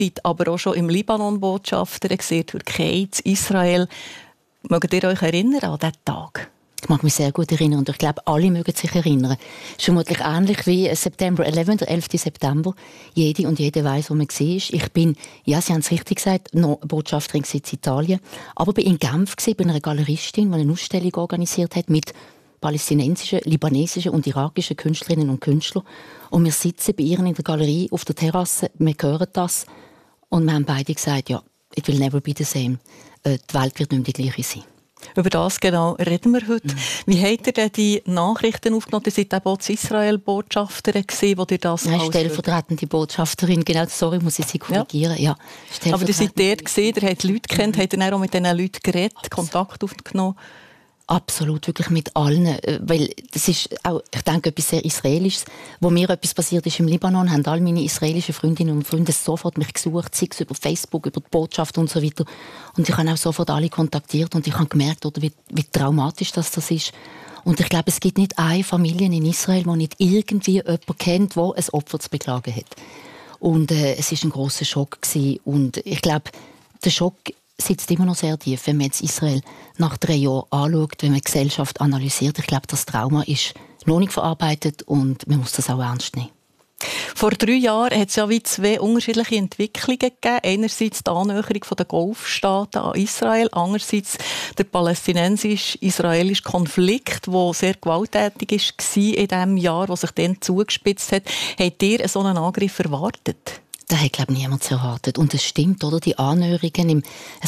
Arbeit, aber auch schon im Libanon Botschafter gesehen, Türkei, Israel. Mögt ihr euch erinnern an diesen Tag? Ich mag mich sehr gut erinnern und ich glaube, alle mögen sich erinnern. Es ist vermutlich ähnlich wie September 11, der 11. September. Jede und jeder weiss, wo man war. Ich bin, ja, Sie haben es richtig gesagt, noch Botschafterin in Italien, aber bin in Genf bei einer Galeristin, die eine Ausstellung organisiert hat mit palästinensischen, libanesischen und irakischen Künstlerinnen und Künstlern. Und wir sitzen bei ihr in der Galerie auf der Terrasse, wir hören das und wir haben beide gesagt, ja, it will never be the same. Die Welt wird nicht mehr die gleiche sein. Über das genau reden wir heute. Wie habt ihr denn die Nachrichten aufgenommen? Ihr seid auch die Israel-Botschafterin gewesen, wo ihr das stellvertretende Botschafterin, genau, sorry, muss ich Sie korrigieren. Ja. Aber ihr seid dort gewesen, ihr habt Leute kennt, habt ihr auch mit diesen Leuten geredet, Kontakt aufgenommen? Absolut, wirklich mit allen, weil das ist auch, ich denke, etwas sehr Israelisches. Wo mir etwas passiert ist im Libanon, haben all meine israelischen Freundinnen und Freunde sofort mich gesucht, sei es über Facebook, über die Botschaft und so weiter. Und ich habe auch sofort alle kontaktiert und ich habe gemerkt, oder, wie traumatisch das ist. Und ich glaube, es gibt nicht eine Familie in Israel, die nicht irgendwie jemanden kennt, der ein Opfer zu beklagen hat. Und es war ein grosser Schock gewesen. Und ich glaube, der Schock sitzt immer noch sehr tief, wenn man jetzt Israel nach 3 Jahren anschaut, wenn man die Gesellschaft analysiert. Ich glaube, das Trauma ist noch nicht verarbeitet und man muss das auch ernst nehmen. Vor 3 Jahren hat es ja wie 2 unterschiedliche Entwicklungen gegeben. Einerseits die Annäherung der Golfstaaten an Israel, andererseits der palästinensisch-israelische Konflikt, der sehr gewalttätig war in diesem Jahr, der sich dann zugespitzt hat. Habt ihr so einen Angriff erwartet? Das hat, glaube ich, niemand erwartet. Und es stimmt, oder? Die Annäherungen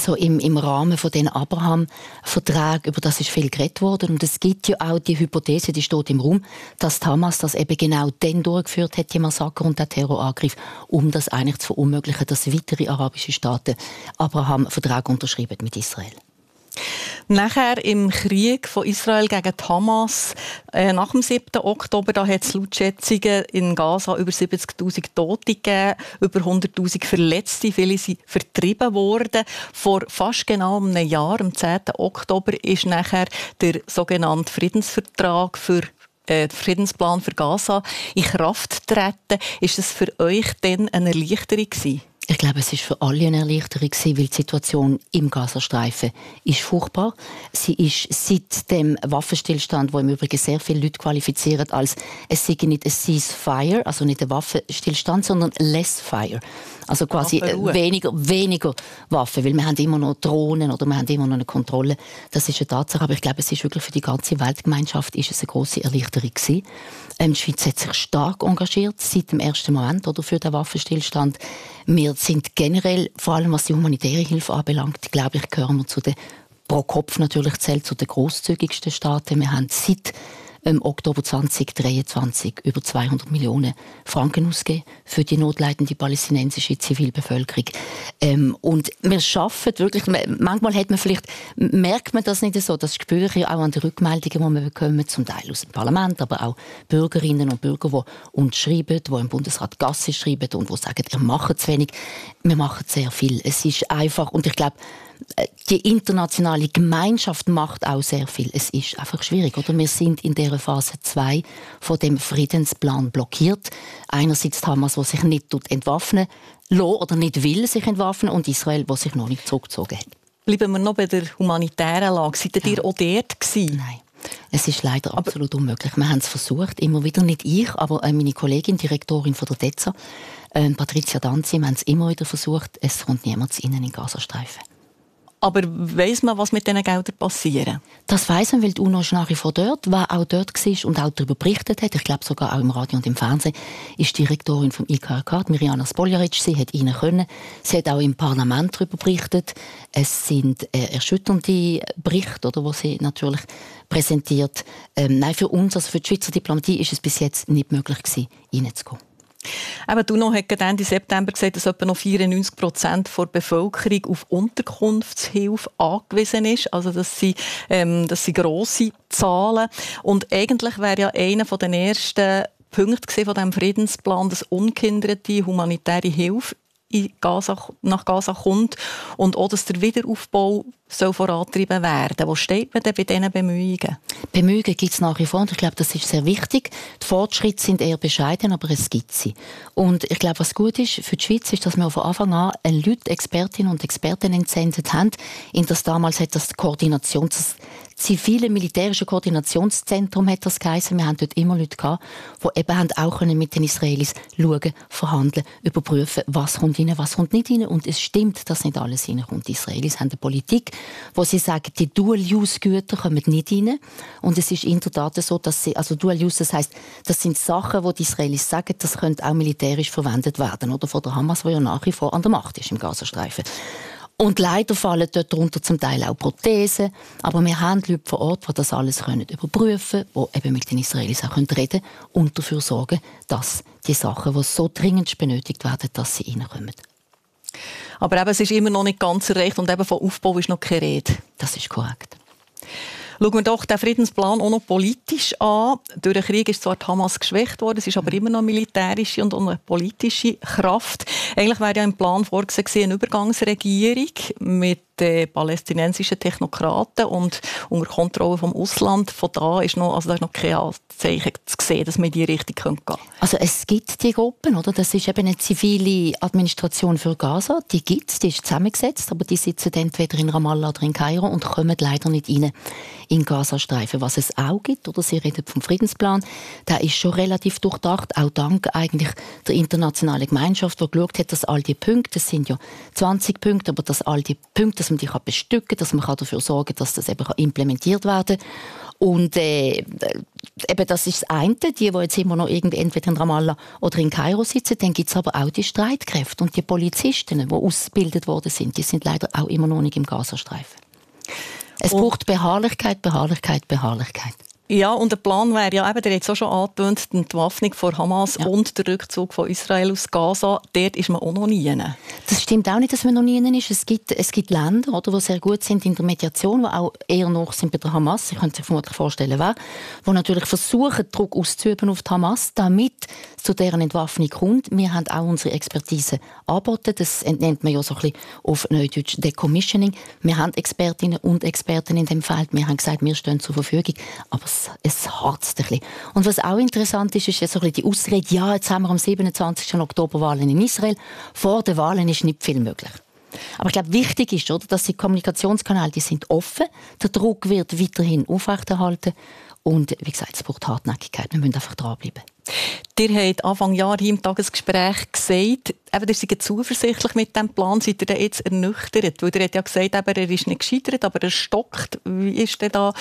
im Rahmen von den Abraham-Verträgen, über das ist viel geredet worden. Und es gibt ja auch die Hypothese, die steht im Raum, dass die Hamas das eben genau dann durchgeführt hat, die Massaker und den Terrorangriff, um das eigentlich zu verunmöglichen, dass weitere arabische Staaten Abraham-Verträge unterschreiben mit Israel. Nachher im Krieg von Israel gegen die Hamas, nach dem 7. Oktober, da hat es laut Schätzungen in Gaza über 70'000 Tote gegeben, über 100'000 Verletzte, viele sind vertrieben worden. Vor fast genau einem Jahr, am 10. Oktober, ist nachher der sogenannte Friedensvertrag für Friedensplan für Gaza in Kraft getreten. Ist das für euch dann eine Erleichterung gewesen? Ich glaube, es war für alle eine Erleichterung, weil die Situation im Gazastreifen ist furchtbar. Sie ist seit dem Waffenstillstand, wo im Übrigen sehr viele Leute qualifizieren als es sei nicht ein Ceasefire, also nicht ein Waffenstillstand, sondern less fire. Also quasi weniger Waffen, weil wir haben immer noch Drohnen oder wir haben immer noch eine Kontrolle. Das ist eine Tatsache, aber ich glaube, es ist wirklich für die ganze Weltgemeinschaft ist es eine grosse Erleichterung gewesen. Die Schweiz hat sich stark engagiert seit dem ersten Moment oder für den Waffenstillstand. Wir sind generell, vor allem was die humanitäre Hilfe anbelangt, glaube ich, gehören wir zu den pro Kopf natürlich zählt zu den grosszügigsten Staaten. Wir haben seit Oktober 2023 über 200 Millionen Franken ausgegeben für die notleidende palästinensische Zivilbevölkerung. Und wir schaffen wirklich, manchmal merkt man das nicht so, das spüre ich auch an den Rückmeldungen, die wir bekommen, zum Teil aus dem Parlament, aber auch Bürgerinnen und Bürger, die uns schreiben, die im Bundesrat Gassi schreiben und die sagen, ihr macht zu wenig. Wir machen sehr viel. Es ist einfach, und ich glaube, die internationale Gemeinschaft macht auch sehr viel. Es ist einfach schwierig, oder? Wir sind in der Phase 2 von dem Friedensplan blockiert. Einerseits die Hamas, die sich nicht entwaffnen lässt oder nicht will sich entwaffnen, und Israel, das sich noch nicht zurückgezogen hat. Bleiben wir noch bei der humanitären Lage. Seid ihr auch dort gewesen? Nein. Es ist leider absolut unmöglich. Wir haben es versucht, immer wieder, nicht ich, aber meine Kollegin, Direktorin von der DEZA, Patricia Danzi, wir haben es immer wieder versucht. Es kommt niemand zu ihnen in den Gazastreifen. Aber weiss man, was mit diesen Geldern passiert? Das weiss man, weil die UNO ist nach wie vor dort, wer auch dort war und auch darüber berichtet hat. Ich glaube sogar auch im Radio und im Fernsehen ist die Direktorin vom IKRK, Mirjana Spoljaric. Sie hat rein können. Sie hat auch im Parlament darüber berichtet. Es sind erschütternde Berichte, oder, die sie natürlich präsentiert. Nein, für uns, also für die Schweizer Diplomatie, ist es bis jetzt nicht möglich gewesen, reinzukommen. Eben, die UNO hat Ende September gesagt, dass etwa noch 94% der Bevölkerung auf Unterkunftshilfe angewiesen ist. Also das sind grosse Zahlen. Und eigentlich wäre ja einer der ersten Punkte von diesem Friedensplan, dass ungehinderte humanitäre Hilfe nach Gaza kommt und auch, dass der Wiederaufbau soll vorangetrieben werden. Wo steht man denn bei diesen Bemühungen? Bemühungen gibt es nach wie vor und ich glaube, das ist sehr wichtig. Die Fortschritte sind eher bescheiden, aber es gibt sie. Und ich glaube, was gut ist für die Schweiz, ist, dass wir von Anfang an Leute, Expertinnen und Experten entsendet haben. In das damals hat das das zivile militärische Koordinationszentrum hat das geheißen. Wir haben dort immer Leute gehabt, die eben haben auch mit den Israelis schauen, verhandeln, überprüfen, was kommt rein, was kommt nicht rein. Und es stimmt, dass nicht alles reinkommt. Die Israelis haben eine Politik, wo sie sagen, die Dual-Use-Güter kommen nicht rein. Und es ist in der Tat so, dass sie, also Dual-Use, das heisst, das sind Sachen, die die Israelis sagen, das könnte auch militärisch verwendet werden. Oder von der Hamas, die ja nach wie vor an der Macht ist im Gazastreifen. Und leider fallen dort darunter zum Teil auch Prothesen. Aber wir haben Leute vor Ort, die das alles überprüfen können, die eben mit den Israelis auch reden können und dafür sorgen, dass die Sachen, die so dringend benötigt werden, dass sie reinkommen. Aber eben, es ist immer noch nicht ganz erreicht und eben von Aufbau ist noch keine Rede. Das ist korrekt. Schauen wir doch den Friedensplan auch noch politisch an. Durch den Krieg ist zwar die Hamas geschwächt worden, es ist aber immer noch eine militärische und eine politische Kraft. Eigentlich wäre ja im Plan vorgesehen eine Übergangsregierung mit palästinensischen Technokraten und unter Kontrolle vom Ausland. Von da ist noch, also da ist noch kein Anzeichen zu sehen, dass wir in diese Richtung gehen können. Also es gibt die Gruppen, oder? Das ist eben eine zivile Administration für Gaza. Die gibt es, die ist zusammengesetzt, aber die sitzen entweder in Ramallah oder in Kairo und kommen leider nicht rein in Gazastreifen. Was es auch gibt, oder Sie reden vom Friedensplan, der ist schon relativ durchdacht, auch dank eigentlich der internationalen Gemeinschaft, die geschaut hat, dass all die Punkte, das sind ja 20 Punkte, aber dass all die Punkte, dass man die bestücken kann, dass man dafür sorgen kann, dass das eben implementiert werden kann. Und eben das ist das eine, die jetzt immer noch irgendwie entweder in Ramallah oder in Kairo sitzen. Dann gibt es aber auch die Streitkräfte und die Polizisten, die ausgebildet worden sind, die sind leider auch immer noch nicht im Gazastreifen. Es braucht Beharrlichkeit, Beharrlichkeit, Beharrlichkeit. Ja, und der Plan wäre ja eben, der hat es auch schon angetönt, die Entwaffnung von Hamas und der Rückzug von Israel aus Gaza. Dort ist man auch noch nie. Das stimmt auch nicht, dass man noch nie ist. Es gibt Länder, oder, die sehr gut sind in der Mediation, die auch eher noch sind bei der Hamas. Ich könnte sich vermutlich vorstellen, wer, die natürlich versuchen, Druck auszuüben auf die Hamas, damit es zu deren Entwaffnung kommt. Wir haben auch unsere Expertise angeboten. Das nennt man ja so ein bisschen auf Neudeutsch Decommissioning. Wir haben Expertinnen und Experten in dem Feld. Wir haben gesagt, wir stehen zur Verfügung. Aber es harzt ein bisschen. Und was auch interessant ist, ist so ein bisschen die Ausrede, ja, jetzt haben wir am 27. Oktober Wahlen in Israel. Vor den Wahlen ist nicht viel möglich. Aber ich glaube, wichtig ist, oder, dass die Kommunikationskanäle, die sind offen. Der Druck wird weiterhin aufrechterhalten. Und wie gesagt, es braucht Hartnäckigkeit. Wir müssen einfach dranbleiben. Ihr habt Anfang Jahr hier im Tagesgespräch gesagt, ihr seid zuversichtlich mit diesem Plan. Seid ihr denn jetzt ernüchtert? Weil ihr habt ja gesagt, er ist nicht gescheitert, aber er stockt. Wie ist denn da...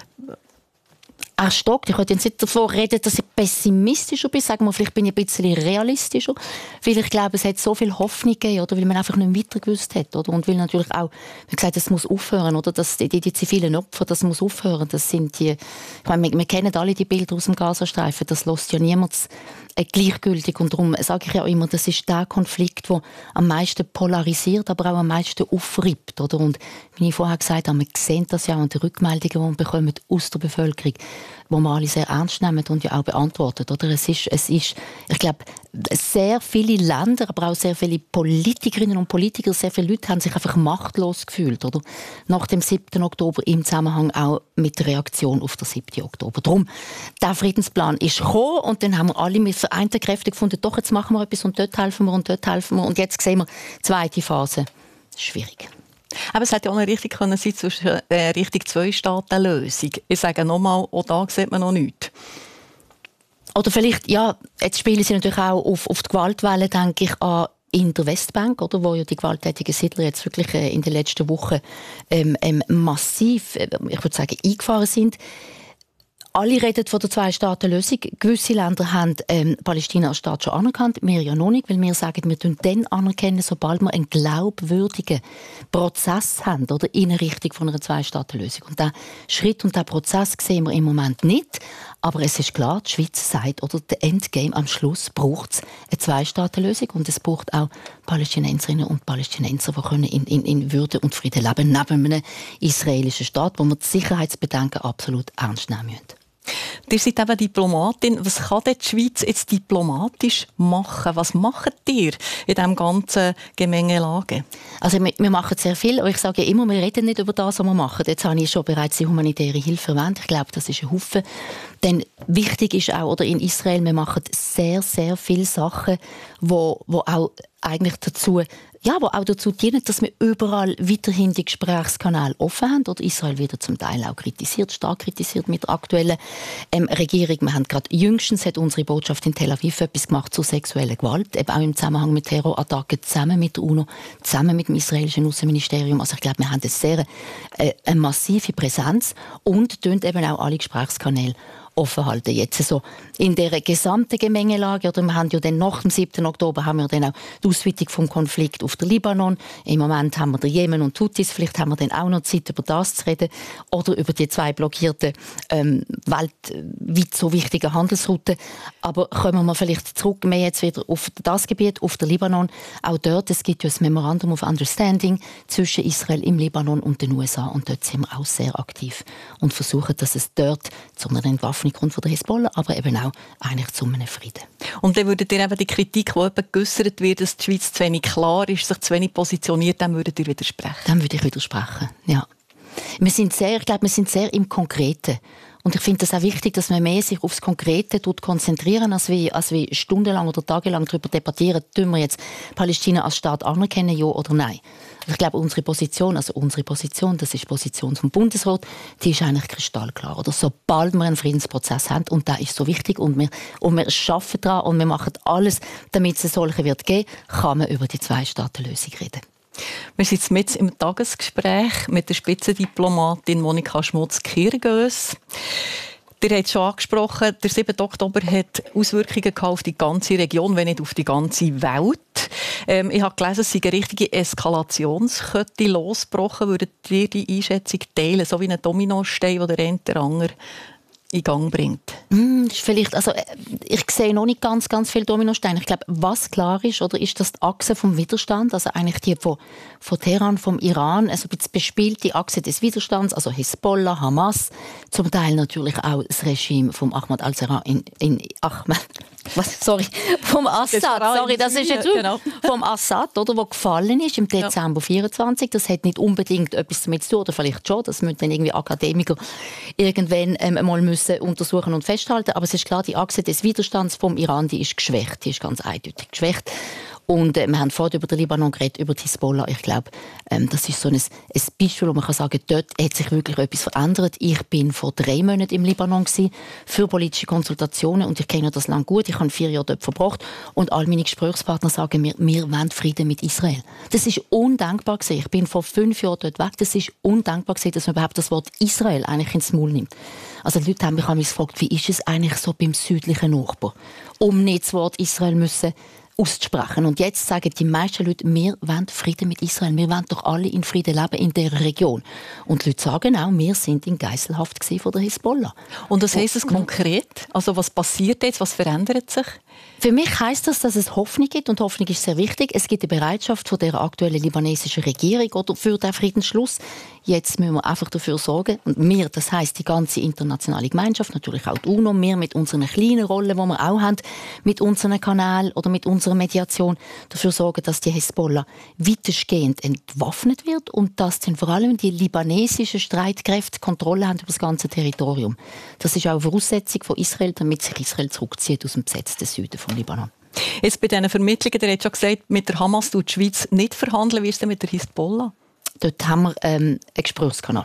Er stockt. Ich könnte jetzt nicht davon reden, dass ich pessimistischer bin. Sagen wir, vielleicht bin ich ein bisschen realistischer. Weil ich glaube, es hat so viel Hoffnung gegeben, oder? Weil man einfach nicht weiter gewusst hat. Oder? Und weil natürlich auch, wie gesagt, das muss aufhören. Oder? Das, die zivilen Opfer, das muss aufhören. Das sind die, ich meine, wir kennen alle die Bilder aus dem Gazastreifen. Das lässt ja niemand gleichgültig. Und darum sage ich ja immer, das ist der Konflikt, der am meisten polarisiert, aber auch am meisten aufrippt. Oder? Und wie ich vorher gesagt habe, wir sehen das ja an den Rückmeldungen, die wir bekommen aus der Bevölkerung, wo wir alle sehr ernst nehmen und ja auch beantworten. Oder? Es ist, ich glaube, sehr viele Länder, aber auch sehr viele Politikerinnen und Politiker, sehr viele Leute haben sich einfach machtlos gefühlt. Oder? Nach dem 7. Oktober im Zusammenhang auch mit der Reaktion auf den 7. Oktober. Darum, der Friedensplan ist gekommen und dann haben wir alle mit vereinten Kräften gefunden, doch, jetzt machen wir etwas und dort helfen wir und dort helfen wir. Und jetzt sehen wir, zweite Phase, schwierig. Aber es hätte ja auch eine Richtung können sein zwischen Richtung Zwei-Staaten-Lösung. Ich sage nochmal, auch da sieht man noch nichts. Oder vielleicht, ja, jetzt spielen sie natürlich auch auf die Gewaltwelle, denke ich, an in der Westbank, oder, wo ja die gewalttätigen Siedler jetzt wirklich in den letzten Wochen massiv, ich würde sagen, eingefahren sind. Alle reden von der Zwei-Staaten-Lösung. Gewisse Länder haben Palästina als Staat schon anerkannt, wir ja noch nicht, weil wir sagen, wir tun dann anerkennen, sobald wir einen glaubwürdigen Prozess haben, oder, in Richtung von einer Zwei-Staaten-Lösung. Und diesen Schritt und diesen Prozess sehen wir im Moment nicht. Aber es ist klar, die Schweiz sagt, oder, der Endgame am Schluss braucht es eine Zwei-Staaten-Lösung und es braucht auch Palästinenserinnen und Palästinenser, die können in Würde und Frieden leben, neben einem israelischen Staat, wo wir die Sicherheitsbedenken absolut ernst nehmen müssen. Ihr seid eben Diplomatin. Was kann denn die Schweiz jetzt diplomatisch machen? Was macht ihr in diesem ganzen Gemengelage? Also wir machen sehr viel. Aber ich sage immer, wir reden nicht über das, was wir machen. Jetzt habe ich schon bereits die humanitäre Hilfe erwähnt. Ich glaube, das ist ein Haufen. Denn wichtig ist auch, oder in Israel, wir machen sehr, sehr viele Sachen, wo auch eigentlich dazu dienen, dass wir überall weiterhin die Gesprächskanäle offen haben. Oder Israel wird zum Teil auch stark kritisiert mit der aktuellen Regierung. Wir haben gerade jüngstens hat unsere Botschaft in Tel Aviv etwas gemacht zu sexueller Gewalt, eben auch im Zusammenhang mit Terrorattacken, zusammen mit der UNO, zusammen mit dem israelischen Außenministerium. Also ich glaube, wir haben eine massive Präsenz und tun eben auch alle Gesprächskanäle offen halten. Jetzt so in der gesamten Gemengelage, oder wir haben ja dann nach dem 7. Oktober haben wir dann auch die Ausweitung vom Konflikt auf den Libanon. Im Moment haben wir den Jemen und Houthis. Vielleicht haben wir dann auch noch Zeit, über das zu reden oder über die 2 blockierten weltweit so wichtigen Handelsrouten. Aber kommen wir vielleicht zurück mehr jetzt wieder auf das Gebiet, auf den Libanon. Auch dort, es gibt ja ein Memorandum of Understanding zwischen Israel im Libanon und den USA und dort sind wir auch sehr aktiv und versuchen, dass es dort zu einer Entwaffnung kommt von der Hisbollah, aber eben auch eigentlich zu einem Frieden. Und dann würdet ihr eben die Kritik, die eben geäussert wird, dass die Schweiz zu wenig klar ist, sich zu wenig positioniert, dann würdet ihr widersprechen? Dann würde ich widersprechen, ja. Ich glaube, wir sind sehr im Konkreten. Und ich finde es auch wichtig, dass man mehr sich aufs Konkrete konzentrieren, als wie stundenlang oder tagelang darüber debattieren, tun wir jetzt Palästina als Staat anerkennen, ja oder nein. Ich glaube, unsere Position, das ist die Position vom Bundesrat, die ist eigentlich kristallklar. Oder sobald wir einen Friedensprozess haben, und das ist so wichtig, und wir arbeiten daran und wir machen alles, damit es eine solche wird geben, kann man über die 2-Staaten-Lösung reden. Wir sind jetzt mit im Tagesgespräch mit der Spitzendiplomatin Monika Schmutz-Kirgös. Ihr habt es schon angesprochen, der 7. Oktober hat Auswirkungen auf die ganze Region, wenn nicht auf die ganze Welt. Ich habe gelesen, es sei eine richtige Eskalationskette losgebrochen. Würdet ihr die Einschätzung teilen, so wie ein Dominostein, der der eine oder andere in Gang bringt? Vielleicht, also ich sehe noch nicht ganz viele Dominosteine. Ich glaube, was klar ist, oder ist, dass die Achse vom Widerstand, also eigentlich die von Teheran, vom Iran, also die bespielte Achse des Widerstands, also Hisbollah, Hamas, zum Teil natürlich auch das Regime von Ahmad al-Sarraj vom Assad, das ist jetzt genau. Vom Assad, oder, wo gefallen ist im Dezember 24. Das hat nicht unbedingt etwas damit zu tun, oder vielleicht schon, das müssen dann irgendwie Akademiker irgendwann mal müssen untersuchen und festhalten. Aber es ist klar, die Achse des Widerstands vom Iran, die ist geschwächt, die ist ganz eindeutig geschwächt. Und wir haben vorhin über den Libanon geredet, über die Hisbollah. Ich glaube, das ist so ein Beispiel, wo man kann sagen, dort hat sich wirklich etwas verändert. Ich bin vor 3 Monaten im Libanon für politische Konsultationen und ich kenne das Land gut. Ich habe 4 Jahre dort verbracht und all meine Gesprächspartner sagen mir, wir wollen Frieden mit Israel. Das ist undenkbar gewesen. Ich bin vor 5 Jahren dort weg. Das ist undenkbar gewesen, dass man überhaupt das Wort Israel eigentlich ins Maul nimmt. Also die Leute haben mich gefragt, wie ist es eigentlich so beim südlichen Nachbarn, um nicht das Wort Israel müssen auszusprechen. Und jetzt sagen die meisten Leute, wir wollen Frieden mit Israel. Wir wollen doch alle in Frieden leben in dieser Region. Und die Leute sagen auch, wir sind in Geiselhaft von der Hisbollah. Und was heisst das konkret? Also was passiert jetzt? Was verändert sich? Für mich heisst das, dass es Hoffnung gibt. Und Hoffnung ist sehr wichtig. Es gibt eine Bereitschaft von der aktuellen libanesischen Regierung oder für den Friedensschluss. Jetzt müssen wir einfach dafür sorgen. Und wir, das heisst die ganze internationale Gemeinschaft, natürlich auch die UNO, wir mit unseren kleinen Rollen, die wir auch haben, mit unseren Kanälen oder mit unserer Mediation, dafür sorgen, dass die Hisbollah weitestgehend entwaffnet wird und dass dann vor allem die libanesischen Streitkräfte Kontrolle haben über das ganze Territorium. Das ist auch eine Voraussetzung von Israel, damit sich Israel zurückzieht aus dem besetzten Süden von Libanon. Jetzt bei diesen Vermittlungen, der hat schon gesagt, mit der Hamas tut die Schweiz nicht verhandeln. Wie ist es denn mit der Hisbollah? Dort haben wir einen Gesprächskanal.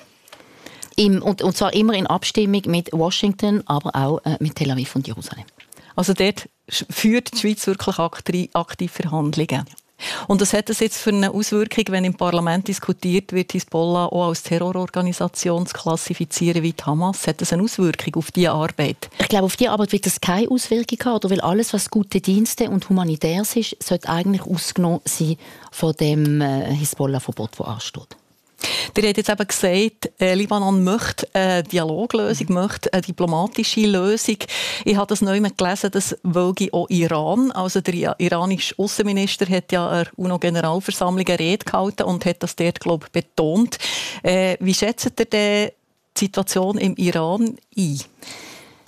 Und zwar immer in Abstimmung mit Washington, aber auch mit Tel Aviv und Jerusalem. Also dort führt die Schweiz wirklich aktiv Verhandlungen. Und was hat das jetzt für eine Auswirkung, wenn im Parlament diskutiert wird, Hisbollah auch als Terrororganisation zu klassifizieren wie die Hamas? Hat das eine Auswirkung auf diese Arbeit? Ich glaube, auf diese Arbeit wird das keine Auswirkung haben, oder weil alles, was gute Dienste und Humanitäres ist, sollte eigentlich ausgenommen sein von dem Hisbollah-Verbot, das ansteht. Ihr habt jetzt eben gesagt, Libanon möchte eine Dialoglösung, möchte eine diplomatische Lösung. Ich habe das neu gelesen, das wollte auch Iran. Also der iranische Außenminister hat ja an der UNO-Generalversammlung eine Rede gehalten und hat das dort, glaube ich, betont. Wie schätzt ihr die Situation im Iran ein?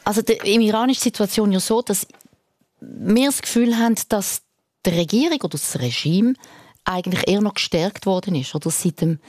Also im Iran ist die Situation ja so, dass wir das Gefühl haben, dass die Regierung oder das Regime eigentlich eher noch gestärkt worden ist, oder seit dem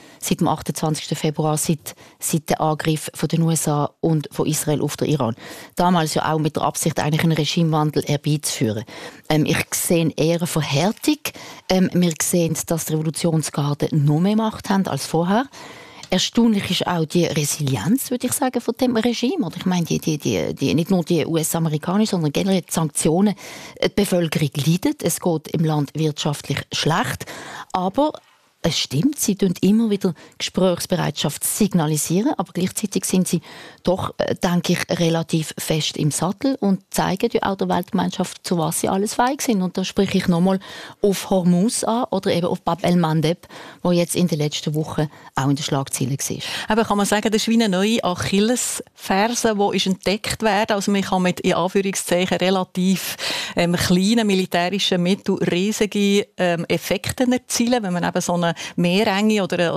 28. Februar, seit dem Angriff von den USA und von Israel auf den Iran. Damals ja auch mit der Absicht, eigentlich einen Regimewandel herbeizuführen. Ich sehe eher eine Verhärtung. Wir sehen, dass die Revolutionsgarden noch mehr Macht haben als vorher. Erstaunlich ist auch die Resilienz, würde ich sagen, von dem Regime. Oder ich meine, nicht nur die US-amerikanischen, sondern generell die Sanktionen. Die Bevölkerung leidet, es geht im Land wirtschaftlich schlecht. Aber es stimmt, sie tun immer wieder Gesprächsbereitschaft signalisieren, aber gleichzeitig sind sie doch, denke ich, relativ fest im Sattel und zeigen ja auch der Weltgemeinschaft, zu was sie alles fähig sind. Und da spreche ich nochmal auf Hormuz an oder eben auf Bab el-Mandeb, wo jetzt in den letzten Wochen auch in den Schlagzeilen war. Aber kann man sagen, das ist wie eine neue Achillesferse, die entdeckt werden. Also man kann mit in Anführungszeichen relativ kleinen militärischen Mitteln riesige Effekte erzielen, wenn man eben so eine Meerenge oder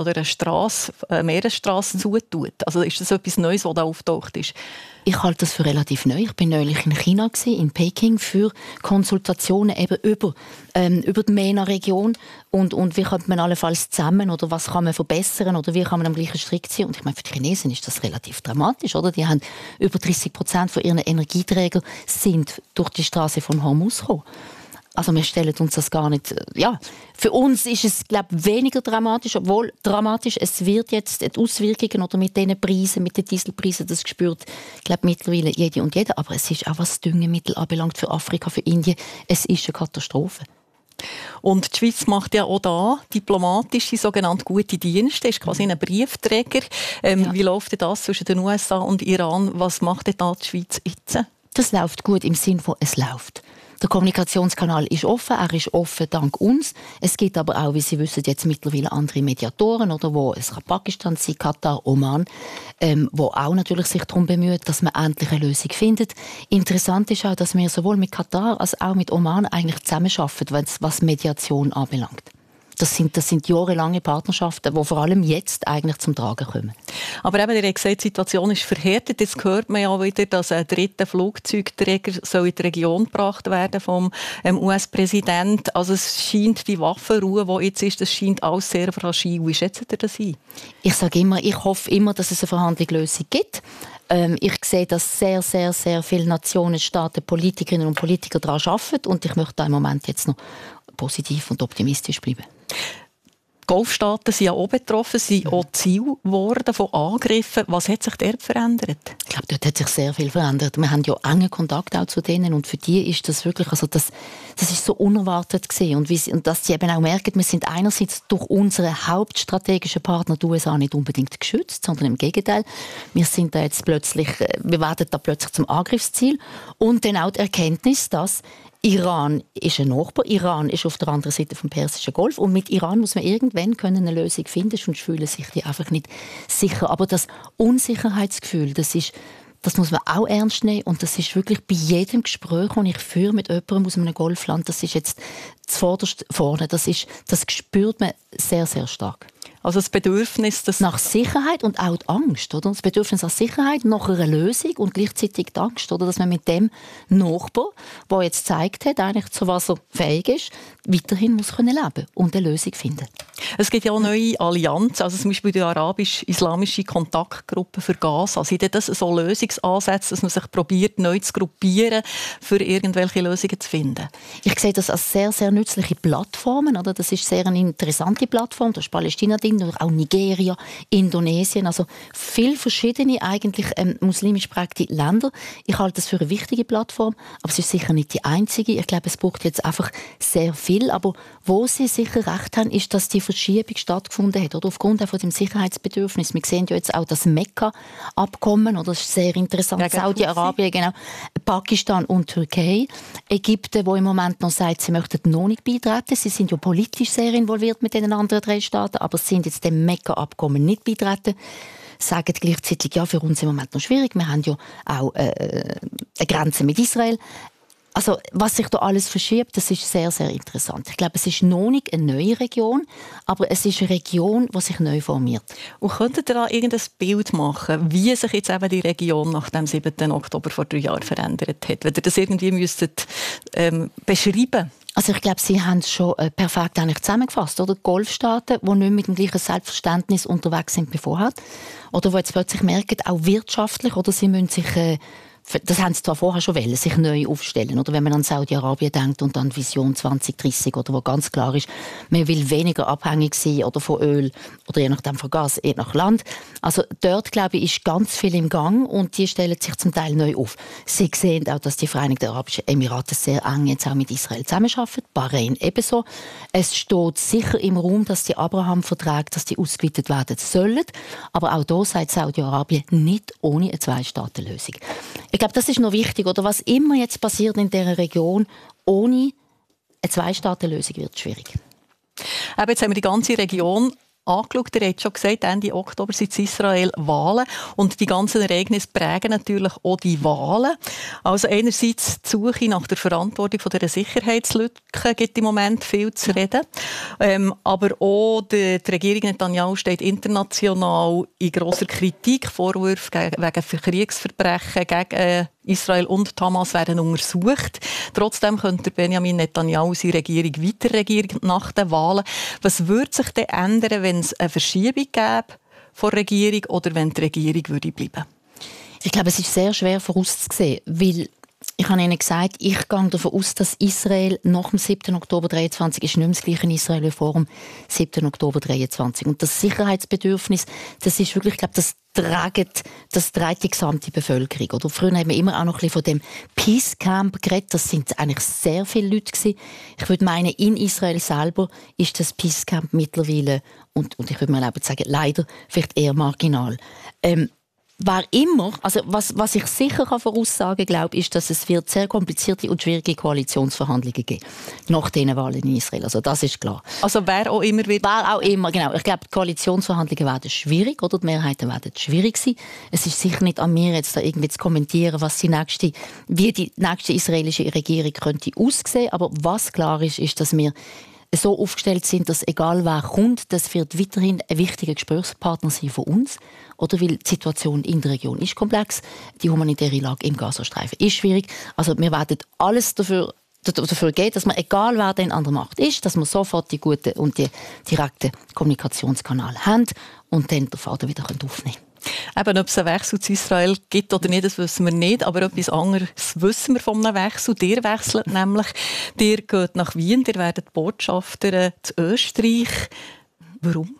eine Meeresstrasse zutut. Also ist das etwas Neues, was da auftaucht ist? Ich halte das für relativ neu. Ich bin neulich in China in Peking für Konsultationen eben über die MENA-Region und wie könnte man allenfalls zusammen oder was kann man verbessern oder wie kann man am gleichen Strick ziehen. Und ich meine, für die Chinesen ist das relativ dramatisch, oder? Die haben über 30% von ihren Energieträgern sind durch die Straße von Hormuz gekommen. Also wir stellen uns das gar nicht... Ja, für uns ist es, glaube ich, weniger dramatisch, obwohl dramatisch. Es wird jetzt die Auswirkungen oder mit diesen Preisen, mit den Dieselpreisen, das spürt, ich glaube, mittlerweile jede und jeder. Aber es ist auch, was Düngemittel anbelangt für Afrika, für Indien, es ist eine Katastrophe. Und die Schweiz macht ja auch da diplomatische, sogenannte gute Dienste, ist quasi ein Briefträger. Ja. Wie läuft das zwischen den USA und Iran? Was macht denn da die Schweiz jetzt? Das läuft gut im Sinne von, es läuft. Der Kommunikationskanal ist offen, er ist offen dank uns. Es gibt aber auch, wie Sie wissen, jetzt mittlerweile andere Mediatoren, oder, wo es kann Pakistan sein, Katar, Oman, wo auch natürlich sich darum bemüht, dass man endlich eine Lösung findet. Interessant ist auch, dass wir sowohl mit Katar als auch mit Oman eigentlich zusammenarbeiten, was Mediation anbelangt. Das sind jahrelange Partnerschaften, die vor allem jetzt eigentlich zum Tragen kommen. Aber eben, ihr habt gesagt, die Situation ist verhärtet. Jetzt hört man ja wieder, dass ein dritter Flugzeugträger soll in die Region gebracht werden vom US-Präsident. Also es scheint die Waffenruhe, die jetzt ist, das scheint alles sehr fragil. Wie schätzt ihr das ein? Ich sage immer, ich hoffe immer, dass es eine Verhandlungslösung gibt. Ich sehe, dass sehr, sehr, sehr viele Nationen, Staaten, Politikerinnen und Politiker daran arbeiten und ich möchte da im Moment jetzt noch positiv und optimistisch bleiben. Die Golfstaaten sind ja auch betroffen, sind auch Ziel geworden von Angriffen. Was hat sich dort verändert? Ich glaube, dort hat sich sehr viel verändert. Wir haben ja engen Kontakt auch zu denen und für die ist das wirklich, also das ist so unerwartet gewesen. Und dass sie eben auch merken, wir sind einerseits durch unsere hauptstrategischen Partner, die USA, nicht unbedingt geschützt, sondern im Gegenteil. Wir werden da plötzlich zum Angriffsziel und dann auch die Erkenntnis, dass Iran ist ein Nachbar, Iran ist auf der anderen Seite vom Persischen Golf und mit Iran muss man irgendwann eine Lösung finden, sonst fühlen sich die einfach nicht sicher. Aber das Unsicherheitsgefühl, das muss man auch ernst nehmen und das ist wirklich bei jedem Gespräch, das ich führe mit jemandem aus einem Golfland, das ist jetzt zuvorderst vorne, das spürt man sehr, sehr stark. Also das Bedürfnis nach Sicherheit und auch die Angst, oder? Das Bedürfnis nach Sicherheit, nach einer Lösung und gleichzeitig die Angst, oder? Dass man mit dem Nachbar, der jetzt gezeigt hat, eigentlich zu was er fähig ist, weiterhin muss leben und eine Lösung finden. Es gibt ja auch neue Allianzen, also zum Beispiel die arabisch-islamische Kontaktgruppe für Gaza. Sind das so Lösungsansätze, dass man sich probiert, neu zu gruppieren, für irgendwelche Lösungen zu finden? Ich sehe das als sehr, sehr nützliche Plattformen, oder? Das ist sehr eine interessante Plattform. Da ist Palästina drin, auch Nigeria, Indonesien, also viele verschiedene eigentlich muslimisch geprägte Länder. Ich halte das für eine wichtige Plattform, aber es ist sicher nicht die einzige. Ich glaube, es braucht jetzt einfach sehr viel, aber wo Sie sicher recht haben, ist, dass die Verschiebung stattgefunden hat, oder aufgrund von dem Sicherheitsbedürfnis. Wir sehen ja jetzt auch das Mekka-Abkommen, oder das ist sehr interessant, ja, Saudi-Arabien, genau, Pakistan und Türkei, Ägypten, wo im Moment noch sagt, sie möchten noch nicht beitreten. Sie sind ja politisch sehr involviert mit den anderen 3 Staaten, aber sie sind jetzt dem Mekka-Abkommen nicht beitreten. Sagen gleichzeitig, ja, für uns im Moment noch schwierig. Wir haben ja auch eine Grenze mit Israel. Also, was sich da alles verschiebt, das ist sehr, sehr interessant. Ich glaube, es ist noch nicht eine neue Region, aber es ist eine Region, die sich neu formiert. Und könntet ihr da irgendein Bild machen, wie sich jetzt eben die Region nach dem 7. Oktober vor 3 Jahren verändert hat? Wenn ihr das irgendwie müsstet, beschreiben? Also ich glaube, Sie haben es schon perfekt eigentlich zusammengefasst, oder? Die Golfstaaten, die nicht mit dem gleichen Selbstverständnis unterwegs sind wie vorher, oder die jetzt plötzlich merken, auch wirtschaftlich, oder sie müssen sich das haben sie zwar vorher schon wollen, sich neu aufstellen. Oder wenn man an Saudi-Arabien denkt und an Vision 2030, oder wo ganz klar ist, man will weniger abhängig sein oder von Öl oder je nachdem von Gas, je nach Land. Also dort, glaube ich, ist ganz viel im Gang und die stellen sich zum Teil neu auf. Sie sehen auch, dass die Vereinigten Arabischen Emirate sehr eng jetzt auch mit Israel zusammenarbeiten, Bahrain ebenso. Es steht sicher im Raum, dass die Abraham-Verträge, dass die ausgeweitet werden sollen. Aber auch da sagt Saudi-Arabien nicht ohne eine Zwei-Staaten-Lösung. Ich glaube, das ist noch wichtig. Oder was immer jetzt passiert in dieser Region, ohne eine Zwei-Staaten-Lösung wird es schwierig. Aber jetzt haben wir die ganze Region angeschaut. Ihr habt schon gesagt, Ende Oktober sind in Israel Wahlen. Und die ganzen Ereignisse prägen natürlich auch die Wahlen. Also einerseits die Suche nach der Verantwortung von dieser Sicherheitslücke gibt im Moment viel zu reden. Aber auch die Regierung Netanyahu steht international in grosser Kritik. Vorwürfe wegen Kriegsverbrechen gegen Israel und Hamas werden untersucht. Trotzdem könnte Benjamin Netanyahu seine Regierung weiterregieren nach den Wahlen. Was würde sich denn ändern, wenn es eine Verschiebung gäbe von der Regierung oder wenn die Regierung würde bleiben? Ich glaube, es ist sehr schwer vorauszusehen, weil ich habe Ihnen gesagt, ich gehe davon aus, dass Israel nach dem 7. Oktober 23 ist nicht mehr das gleiche Israel wie vor dem 7. Oktober 23. Und das Sicherheitsbedürfnis, das ist wirklich, ich glaube, das trägt die gesamte Bevölkerung. Oder früher haben wir immer auch noch ein bisschen von dem Peace Camp geredet. Das sind eigentlich sehr viele Leute gewesen. Ich würde meinen, in Israel selber ist das Peace Camp mittlerweile, und ich würde mir erlauben zu sagen, leider vielleicht eher marginal. Wer immer, also was ich sicher voraussagen glaube, ist, dass es wird sehr komplizierte und schwierige Koalitionsverhandlungen geben nach diesen Wahlen in Israel. Also das ist klar. Also wer auch immer wird? Wer auch immer, genau. Ich glaube, die Koalitionsverhandlungen werden schwierig, oder die Mehrheiten werden schwierig sein. Es ist sicher nicht an mir, jetzt da irgendwie zu kommentieren, wie die nächste israelische Regierung könnte aussehen. Aber was klar ist, ist, dass wir so aufgestellt sind, dass egal wer kommt, das wird weiterhin ein wichtiger Gesprächspartner sein von uns. Oder weil die Situation in der Region ist komplex, die humanitäre Lage im Gazastreifen ist schwierig. Also wir werden alles dafür geben, dass man, egal wer denn an der Macht ist, dass wir sofort die guten und die direkten Kommunikationskanäle haben und dann den Faden wieder aufnehmen können. Eben, ob es einen Wechsel zu Israel gibt oder nicht, das wissen wir nicht. Aber etwas anderes wissen wir von einem Wechsel. Ihr wechselt nämlich. Ihr geht nach Wien, ihr werdet Botschafter zu Österreich. Warum?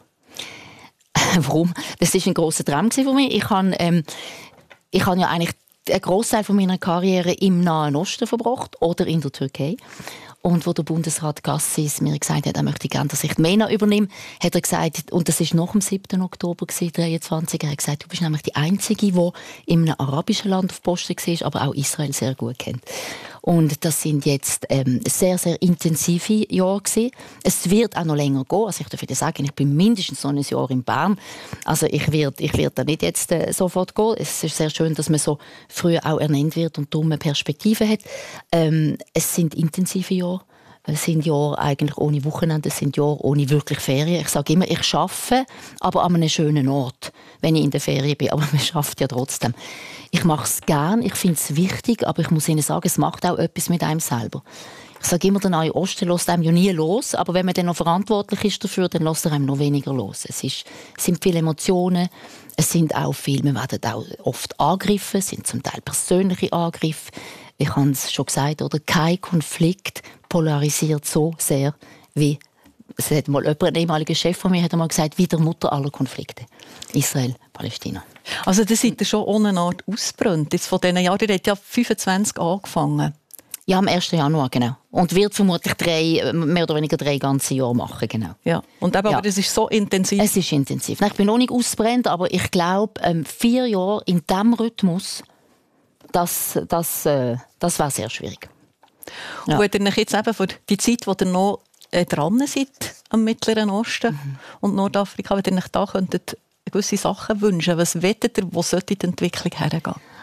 Warum? Das war ein grosser Traum von mir. Ich habe ja eigentlich einen Großteil von meiner Karriere im Nahen Osten verbracht oder in der Türkei. Und wo der Bundesrat Gassis mir gesagt hat, er möchte gerne, dass ich die MENA übernehme, hat er gesagt, und das war nach dem 7. Oktober 2023, er hat gesagt, du bist nämlich die Einzige, die in einem arabischen Land auf Posten war, aber auch Israel sehr gut kennt. Und das sind jetzt sehr, sehr intensive Jahre gewesen. Es wird auch noch länger gehen. Also ich darf dir sagen, ich bin mindestens noch ein Jahr in Bern. Also ich werde da nicht jetzt sofort gehen. Es ist sehr schön, dass man so früh auch ernannt wird und darum eine Perspektive hat. Es sind intensive Jahre. Es sind Jahre eigentlich ohne Wochenende, es sind Jahre ohne wirklich Ferien. Ich sage immer, ich arbeite, aber an einem schönen Ort, wenn ich in der Ferien bin. Aber man arbeitet ja trotzdem. Ich mache es gern, ich finde es wichtig, aber ich muss Ihnen sagen, es macht auch etwas mit einem selber. Ich sage immer, der Nahe Osten lässt einem ja nie los, aber wenn man dann noch verantwortlich ist dafür, dann lässt er einem noch weniger los. Es sind viele Emotionen, es sind auch viel, wir werden auch oft angegriffen, es sind zum Teil persönliche Angriffe. Ich habe es schon gesagt, oder? Kein Konflikt polarisiert so sehr, wie es hat mal jemand, ein ehemaliger Chef von mir hat einmal gesagt, wie der Mutter aller Konflikte. Israel, Palästina. Also das seid ihr schon ohne eine Art ausgebrannt. Jetzt von diesen Jahren, ihr habt ja 25 angefangen. Ja, am 1. Januar, genau. Und wird vermutlich mehr oder weniger 3 ganze Jahre machen, genau. Ja, und eben, ja. Aber es ist so intensiv. Es ist intensiv. Nein, ich bin noch nicht ausgebrannt, aber ich glaube, 4 Jahre in diesem Rhythmus, das wäre sehr schwierig. Ja. Und wenn ihr jetzt eben für die Zeit, wo ihr noch dran seid am Mittleren Osten und Nordafrika, wenn ihr euch da könntet gewisse Sachen wünschen, was wettet ihr, wo sollte die Entwicklung hergehen?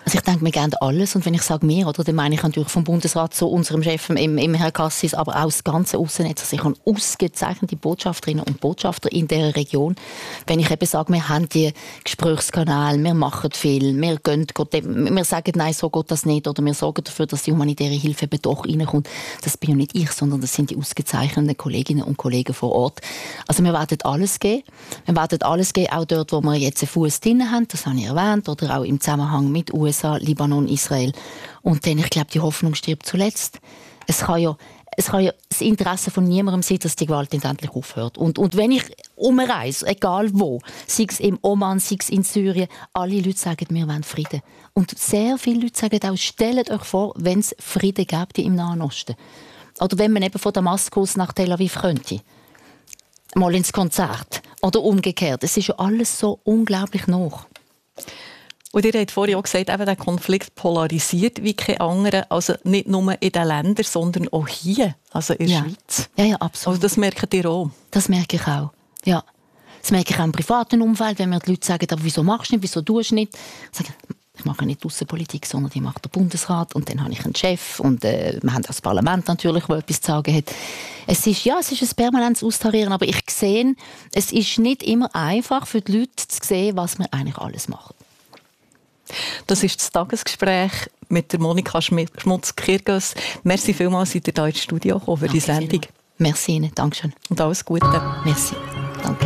Also ich denke, wir geben alles. Und wenn ich sage «wir», oder, dann meine ich natürlich vom Bundesrat zu unserem Chef, im Herrn Cassis, aber auch das ganze Aussennetz. Also ich habe ausgezeichnete Botschafterinnen und Botschafter in dieser Region. Wenn ich eben sage, wir haben die Gesprächskanäle, wir machen viel, wir sagen «nein, so geht das nicht», oder wir sorgen dafür, dass die humanitäre Hilfe eben doch reinkommt. Das bin ja nicht ich, sondern das sind die ausgezeichneten Kolleginnen und Kollegen vor Ort. Also wir werden alles geben. Wir werden alles geben, auch dort, wo wir jetzt einen Fuß drin haben, das habe ich erwähnt, oder auch im Zusammenhang mit USA, Libanon, Israel. Und dann, ich glaube, die Hoffnung stirbt zuletzt. Es kann ja das Interesse von niemandem sein, dass die Gewalt endlich aufhört. Und wenn ich umreise, egal wo, sei es im Oman, sei es in Syrien, alle Leute sagen, wir wollen Frieden. Und sehr viele Leute sagen auch, stellt euch vor, wenn es Frieden gäbe im Nahen Osten. Oder wenn man eben von Damaskus nach Tel Aviv könnte. Mal ins Konzert. Oder umgekehrt. Es ist ja alles so unglaublich nah. Und ihr habt vorhin auch gesagt, eben der Konflikt polarisiert wie kein anderer. Also nicht nur in den Ländern, sondern auch hier, also in der Schweiz. Ja, absolut. Also das merkt ihr auch? Das merke ich auch, ja. Das merke ich auch im privaten Umfeld, wenn mir die Leute sagen, aber wieso machst du nicht, wieso tust du nicht? Ich sage, ich mache nicht Aussenpolitik, sondern die macht der Bundesrat und dann habe ich einen Chef und wir haben das Parlament natürlich, das etwas zu sagen hat. Es ist ein permanentes Austarieren, aber ich sehe, es ist nicht immer einfach für die Leute zu sehen, was wir eigentlich alles machen. Das ist das Tagesgespräch mit der Monika Schmutz-Kirgös. Merci vielmals, seid ihr hier ins Studio gekommen für die Sendung. Merci Ihnen, Dankeschön. Und alles Gute. Merci, danke.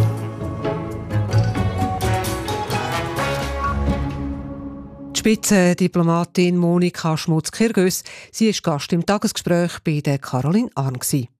Die Spitzendiplomatin Monika Schmutz-Kirgös, sie ist Gast im Tagesgespräch bei der Caroline Arn.